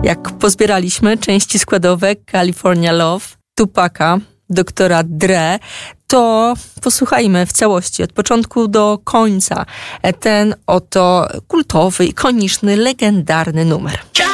Jak pozbieraliśmy części składowe California Love, Tupaca, doktora Dre, to posłuchajmy w całości, od początku do końca, ten oto kultowy, ikoniczny, legendarny numer.